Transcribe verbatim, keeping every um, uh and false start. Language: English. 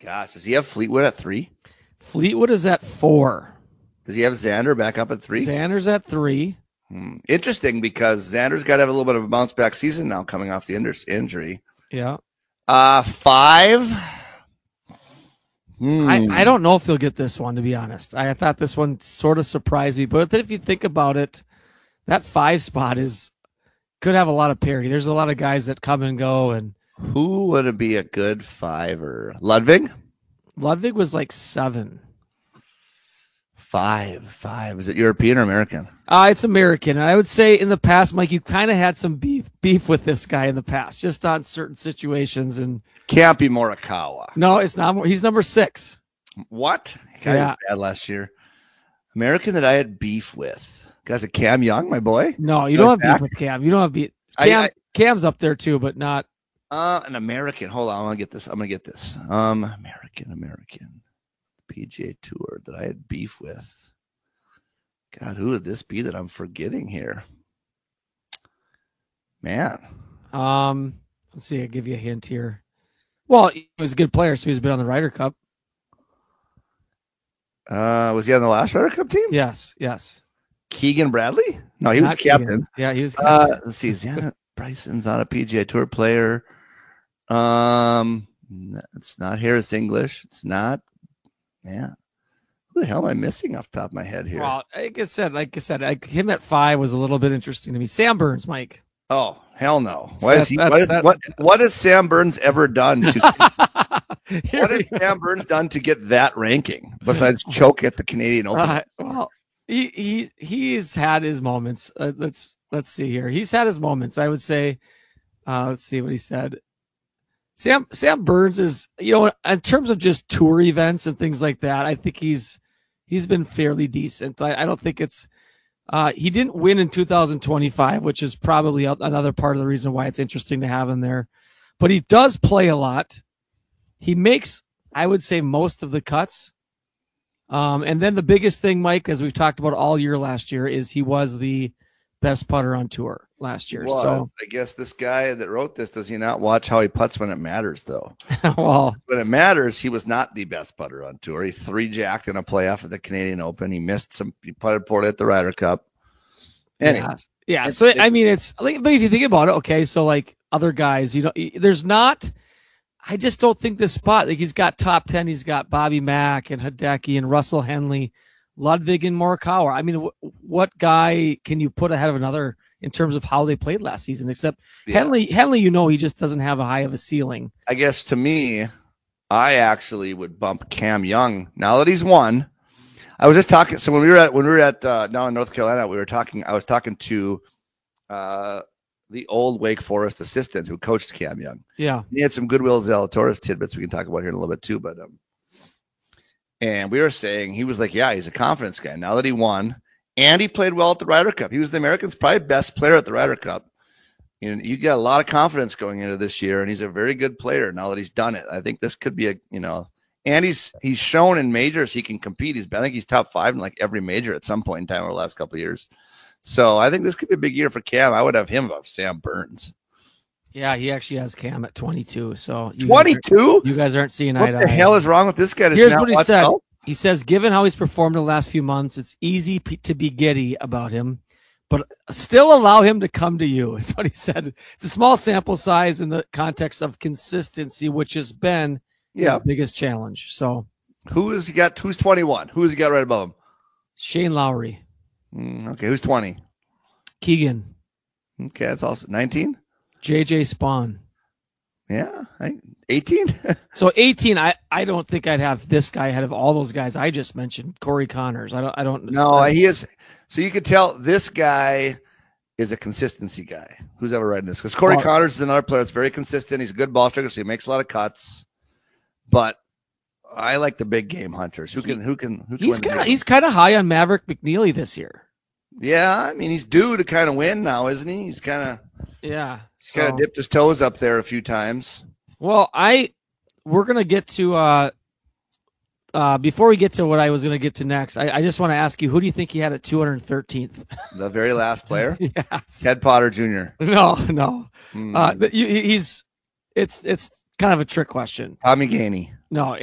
Gosh, does he have Fleetwood at three? Fleetwood is at four. Does he have Xander back up at three? Xander's at three. Hmm. Interesting, because Xander's got to have a little bit of a bounce back season now coming off the injury. Yeah. Uh, five. Hmm. I, I don't know if he'll get this one, to be honest. I thought this one sort of surprised me. But if you think about it, that five spot is could have a lot of parity. There's a lot of guys that come and go. And who would it be a good fiver? Ludwig? Ludwig was like seven. Five. Five. Is it European or American? Uh, it's American. And I would say in the past, Mike, you kind of had some beef beef with this guy in the past, just on certain situations. And can't be Morikawa. No, it's not. He's number six. What? Yeah. Bad last year. American that I had beef with. Guys, a Cam Young, my boy. No, you don't have back. beef with Cam. You don't have beef. Cam, I, I, Cam's up there too, but not. Uh, an American. Hold on, I'm gonna get this. I'm gonna get this. Um, American, American, P G A Tour that I had beef with. God, who would this be that I'm forgetting here? Man. Um, let's see. I'll give you a hint here. Well, he was a good player, so he's been on the Ryder Cup. Uh, was he on the last Ryder Cup team? Yes, yes. Keegan Bradley? No, he Not was captain. Keegan. Yeah, he was captain. Uh, let's see. Xana Bryson's not a P G A Tour player. Um, it's not Harris English. It's not. Man, who the hell am I missing off the top of my head here? Well, like I said, like I said, like him at five was a little bit interesting to me. Sam Burns, Mike. Oh, hell no. What, is he, that, what, is, that, what, what has Sam Burns ever done? To, what has go. Sam Burns done to get that ranking besides choke at the Canadian Open? Uh, well, he he he's had his moments. Uh, let's let's see here. He's had his moments. I would say. Uh, let's see what he said. Sam Sam Burns is, you know, in terms of just tour events and things like that, I think he's he's been fairly decent. I, I don't think it's. Uh, he didn't win in two thousand twenty-five, which is probably another part of the reason why it's interesting to have him there. But he does play a lot. He makes, I would say, most of the cuts. Um, and then the biggest thing, Mike, as we've talked about all year last year, is he was the best putter on tour last year. Well, so I guess this guy that wrote this, does he not watch how he putts when it matters, though? Well, when it matters, he was not the best putter on tour. He three jacked in a playoff at the Canadian Open. He missed some. He putted poorly at the Ryder Cup. Anyway, yeah. yeah so I mean, it's like, but if you think about it, okay, so like other guys, you know, there's not. I just don't think this spot. Like he's got top ten. He's got Bobby Mack and Hideki and Russell Henley, Ludwig and Morikawa. I mean, w- what guy can you put ahead of another in terms of how they played last season? Except yeah. Henley, Henley, you know, he just doesn't have a high of a ceiling. I guess to me, I actually would bump Cam Young now that he's won. I was just talking. So when we were at when we were at uh, down in North Carolina, we were talking. I was talking to uh, the old Wake Forest assistant who coached Cam Young. Yeah, he had some Goodwill Zalatoris tidbits we can talk about here in a little bit too. But um, and we were saying he was like, yeah, he's a confidence guy now that he won. And he played well at the Ryder Cup. He was the Americans' probably best player at the Ryder Cup. You know, you got a lot of confidence going into this year, and he's a very good player now that he's done it. I think this could be a, you know, and he's he's shown in majors he can compete. He's I think he's top five in like every major at some point in time over the last couple of years. So I think this could be a big year for Cam. I would have him above Sam Burns. Yeah, he actually has Cam at twenty-two. So twenty-two? You guys aren't seeing what eye to the eye. hell is wrong with this guy? Here's what he said. Out? He says, given how he's performed in the last few months, it's easy p- to be giddy about him, but still allow him to come to you, is what he said. It's a small sample size in the context of consistency, which has been yeah. his biggest challenge. So, who has he got? Who's twenty-one? Who has he got right above him? Shane Lowry. Mm, okay, who's twenty? Keegan. Okay, that's also nineteen. J J Spawn. Yeah, eighteen. So eighteen, I, I don't think I'd have this guy ahead of all those guys I just mentioned. Corey Connors. I don't. I don't. No, he is. So you could tell this guy is a consistency guy. Who's ever riding this? Because Corey oh. Connors is another player that's very consistent. He's a good ball striker, so he makes a lot of cuts. But I like the big game hunters. Who can? Who can? Who can he's kind of. He's kind of high on Maverick McNeely this year. Yeah, I mean he's due to kind of win now, isn't he? He's kind of. Yeah. He's so. kind of dipped his toes up there a few times. Well, I we're gonna get to uh, uh, before we get to what I was gonna get to next. I, I just want to ask you, who do you think he had at two hundred thirteenth? The very last player, yes, Ted Potter Junior No, no, mm. uh, he's it's it's kind of a trick question. Tommy Gainey. No.